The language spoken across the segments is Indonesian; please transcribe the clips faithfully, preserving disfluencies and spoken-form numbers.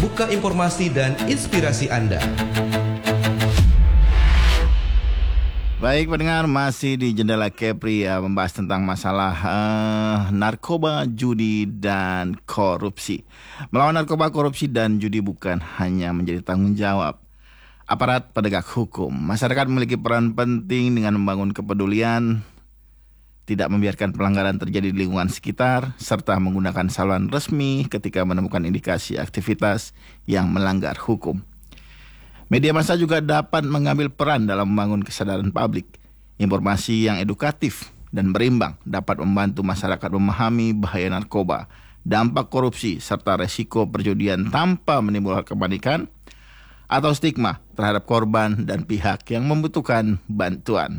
membuka informasi dan inspirasi Anda. Baik pendengar, masih di Jendela Kepri ya, membahas tentang masalah uh, narkoba, judi, dan korupsi. Melawan narkoba, korupsi, dan judi bukan hanya menjadi tanggung jawab aparat penegak hukum. Masyarakat memiliki peran penting dengan membangun kepedulian, tidak membiarkan pelanggaran terjadi di lingkungan sekitar, serta menggunakan saluran resmi ketika menemukan indikasi aktivitas yang melanggar hukum. Media massa juga dapat mengambil peran dalam membangun kesadaran publik. Informasi yang edukatif dan berimbang dapat membantu masyarakat memahami bahaya narkoba, dampak korupsi, serta resiko perjudian tanpa menimbulkan kepanikan atau stigma terhadap korban dan pihak yang membutuhkan bantuan.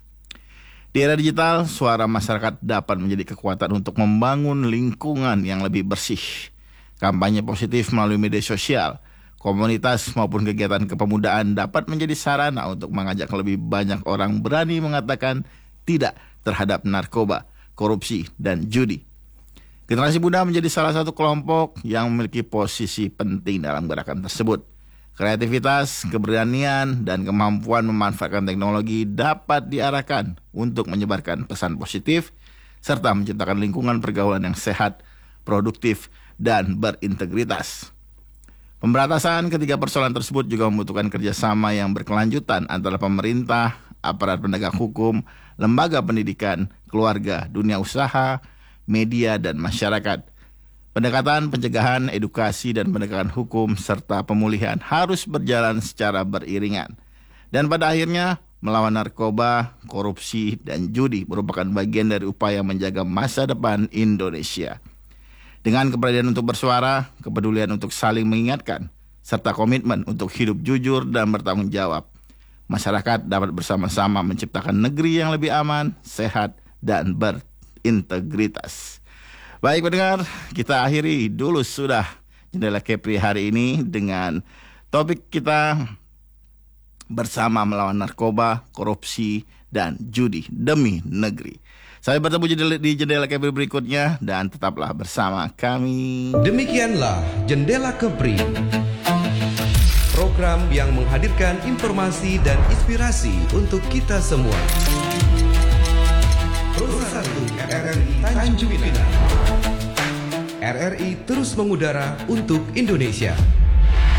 Di era digital, suara masyarakat dapat menjadi kekuatan untuk membangun lingkungan yang lebih bersih. Kampanye positif melalui media sosial, komunitas maupun kegiatan kepemudaan dapat menjadi sarana untuk mengajak lebih banyak orang berani mengatakan tidak terhadap narkoba, korupsi, dan judi. Generasi muda menjadi salah satu kelompok yang memiliki posisi penting dalam gerakan tersebut. Kreativitas, keberanian, dan kemampuan memanfaatkan teknologi dapat diarahkan untuk menyebarkan pesan positif serta menciptakan lingkungan pergaulan yang sehat, produktif, dan berintegritas. Pemberantasan ketiga persoalan tersebut juga membutuhkan kerjasama yang berkelanjutan antara pemerintah, aparat penegak hukum, lembaga pendidikan, keluarga, dunia usaha, media, dan masyarakat. Pendekatan pencegahan, edukasi, dan penegakan hukum serta pemulihan harus berjalan secara beriringan. Dan pada akhirnya, melawan narkoba, korupsi, dan judi merupakan bagian dari upaya menjaga masa depan Indonesia. Dengan keberanian untuk bersuara, kepedulian untuk saling mengingatkan, serta komitmen untuk hidup jujur dan bertanggung jawab, masyarakat dapat bersama-sama menciptakan negeri yang lebih aman, sehat, dan berintegritas. Baik pendengar, kita akhiri dulu sudah Jendela Kepri hari ini dengan topik kita bersama melawan narkoba, korupsi, dan judi demi negeri. Saya bertemu di Jendela Kepri berikutnya dan tetaplah bersama kami. Demikianlah Jendela Kepri, program yang menghadirkan informasi dan inspirasi untuk kita semua. Perusahaan R R I Tanjung Pinang. R R I terus mengudara untuk Indonesia.